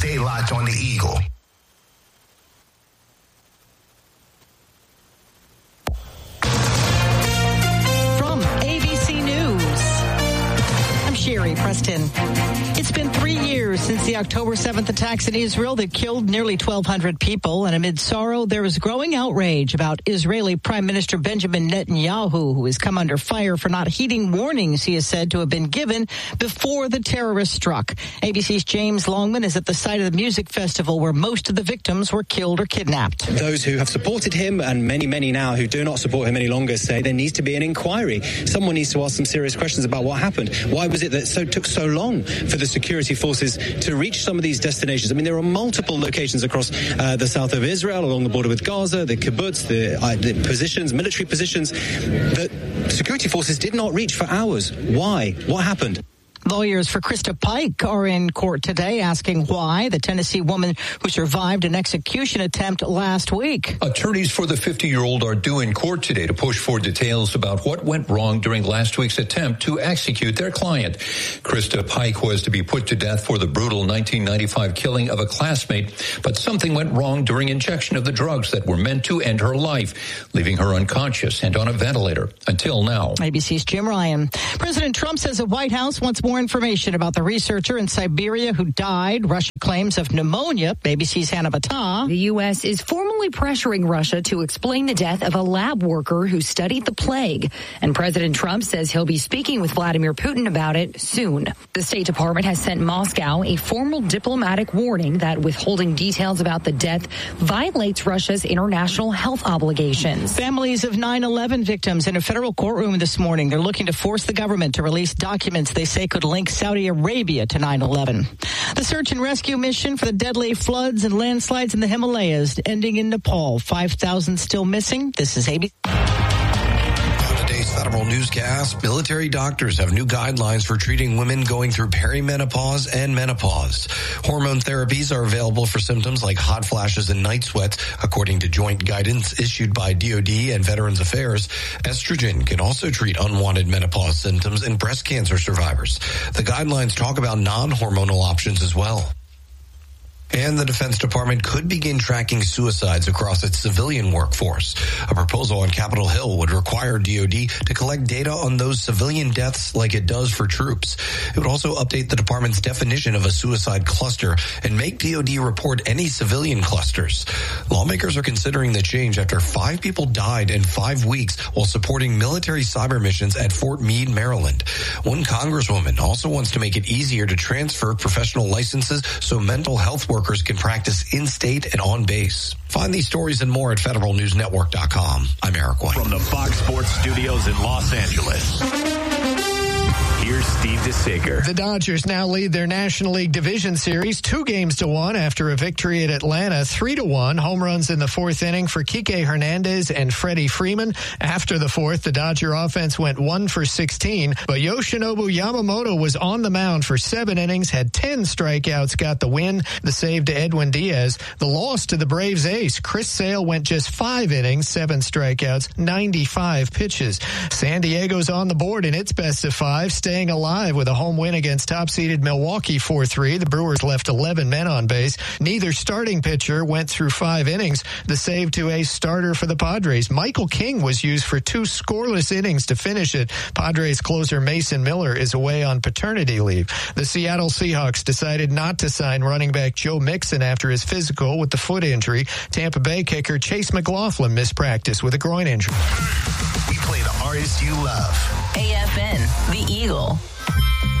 Stay locked on the Eagle. From ABC News, I'm Sherry Preston. It's been 3 years since the October 7th attacks in Israel that killed nearly 1,200 people. And amid sorrow, there is growing outrage about Israeli Prime Minister Benjamin Netanyahu, who has come under fire for not heeding warnings he is said to have been given before the terrorists struck. ABC's James Longman is at the site of the music festival where most of the victims were killed or kidnapped. Those who have supported him and many now who do not support him any longer say there needs to be an inquiry. Someone needs to ask some serious questions about what happened. Why was it that took so long for the security forces to reach some of these destinations? I mean, there are multiple locations across the south of Israel, along the border with Gaza, the kibbutz, the positions, military positions, that security forces did not reach for hours. Why? What happened? Lawyers for Krista Pike are in court today asking why the Tennessee woman who survived an execution attempt last week. Attorneys for the 50-year-old are due in court today to push for details about what went wrong during last week's attempt to execute their client. Krista Pike was to be put to death for the brutal 1995 killing of a classmate, but something went wrong during injection of the drugs that were meant to end her life, leaving her unconscious and on a ventilator until now. ABC's Jim Ryan. President Trump says the White House wants more information about the researcher in Siberia who died. Russia claims of pneumonia. ABC's Hannah Battah. The U.S. is formally pressuring Russia to explain the death of a lab worker who studied the plague. And President Trump says he'll be speaking with Vladimir Putin about it soon. The State Department has sent Moscow a formal diplomatic warning that withholding details about the death violates Russia's international health obligations. Families of 9/11 victims in a federal courtroom this morning. They're looking to force the government to release documents they say could link Saudi Arabia to 9/11. The search and rescue mission for the deadly floods and landslides in the Himalayas ending in Nepal. 5,000 still missing. This is ABC. Today's Federal Newscast, military doctors have new guidelines for treating women going through perimenopause and menopause. Hormone therapies are available for symptoms like hot flashes and night sweats, according to joint guidance issued by DoD and Veterans Affairs. Estrogen can also treat unwanted menopause symptoms in breast cancer survivors. The guidelines talk about non-hormonal options as well. And the Defense Department could begin tracking suicides across its civilian workforce. A proposal on Capitol Hill would require DoD to collect data on those civilian deaths like it does for troops. It would also update the department's definition of a suicide cluster and make DoD report any civilian clusters. Lawmakers are considering the change after 5 people died in 5 weeks while supporting military cyber missions at Fort Meade, Maryland. One congresswoman also wants to make it easier to transfer professional licenses so mental health workers can practice in-state and on base. Find these stories and more at federalnewsnetwork.com. I'm Eric White. From the Fox Sports Studios in Los Angeles, here's Steve DeSager. The Dodgers now lead their National League Division Series 2-1 after a victory at Atlanta 3-1. Home runs in the 4th inning for Kike Hernandez and Freddie Freeman. After the 4th, the Dodger offense went 1 for 16, but Yoshinobu Yamamoto was on the mound for 7 innings, had 10 strikeouts, got the win. The save to Edwin Diaz. The loss to the Braves ace. Chris Sale went just 5 innings, 7 strikeouts, 95 pitches. San Diego's on the board in its best of 5, staying alive with a home win against top-seeded Milwaukee 4-3. The Brewers left 11 men on base. Neither starting pitcher went through 5 innings. The save to a starter for the Padres. Michael King was used for 2 scoreless innings to finish it. Padres closer Mason Miller is away on paternity leave. The Seattle Seahawks decided not to sign running back Joe Mixon after his physical with the foot injury. Tampa Bay kicker Chase McLaughlin missed practice with a groin injury. We play the artists you love. AFN, The Eagle.